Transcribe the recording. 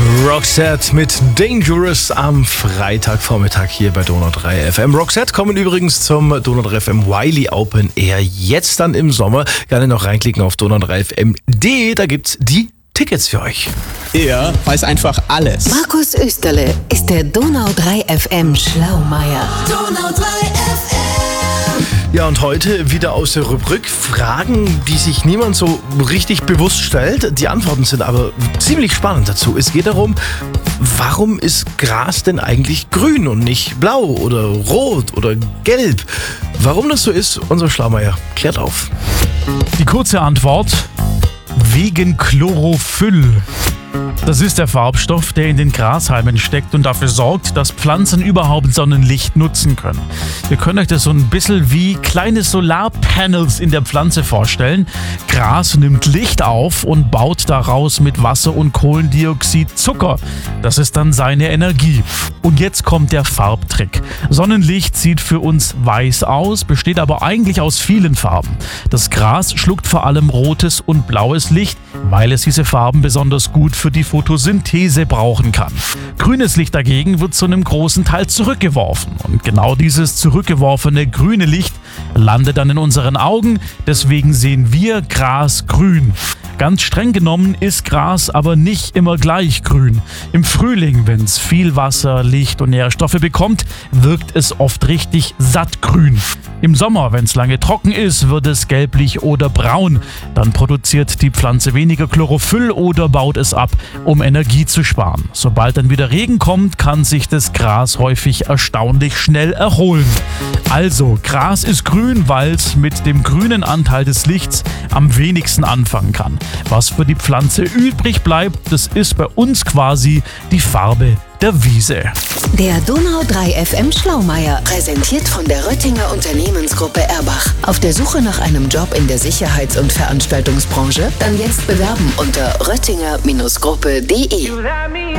Roxette mit Dangerous am Freitagvormittag hier bei Donau 3 FM. Roxette kommen übrigens zum Donau 3 FM Wiley Open Air jetzt dann im Sommer. Gerne noch reinklicken auf donau3fm.de, da gibt's die Tickets für euch. Er weiß einfach alles. Markus Österle ist der Donau 3 FM Schlaumeier. Donau 3 FM. Ja, und heute wieder aus der Rubrik Fragen, die sich niemand so richtig bewusst stellt. Die Antworten sind aber ziemlich spannend dazu. Es geht darum, warum ist Gras denn eigentlich grün und nicht blau oder rot oder gelb? Warum das so ist, unser Schlaumeier klärt auf. Die kurze Antwort: wegen Chlorophyll. Das ist der Farbstoff, der in den Grashalmen steckt und dafür sorgt, dass Pflanzen überhaupt Sonnenlicht nutzen können. Ihr könnt euch das so ein bisschen wie kleine Solarpanels in der Pflanze vorstellen. Gras nimmt Licht auf und baut daraus mit Wasser und Kohlendioxid Zucker. Das ist dann seine Energie. Und jetzt kommt der Farbtrick. Sonnenlicht sieht für uns weiß aus, besteht aber eigentlich aus vielen Farben. Das Gras schluckt vor allem rotes und blaues Licht, weil es diese Farben besonders gut für die Photosynthese brauchen kann. Grünes Licht dagegen wird zu einem großen Teil zurückgeworfen. Und genau dieses zurückgeworfene grüne Licht landet dann in unseren Augen. Deswegen sehen wir Gras grün. Ganz streng genommen ist Gras aber nicht immer gleich grün. Im Frühling, wenn es viel Wasser, Licht und Nährstoffe bekommt, wirkt es oft richtig sattgrün. Im Sommer, wenn es lange trocken ist, wird es gelblich oder braun. Dann produziert die Pflanze weniger Chlorophyll oder baut es ab, um Energie zu sparen. Sobald dann wieder Regen kommt, kann sich das Gras häufig erstaunlich schnell erholen. Also, Gras ist grün, weil es mit dem grünen Anteil des Lichts am wenigsten anfangen kann. Was für die Pflanze übrig bleibt, das ist bei uns quasi die Farbe der Wiese. Der Donau 3 FM Schlaumeier, präsentiert von der Röttinger Unternehmensgruppe Erbach. Auf der Suche nach einem Job in der Sicherheits- und Veranstaltungsbranche? Dann jetzt bewerben unter röttinger-gruppe.de.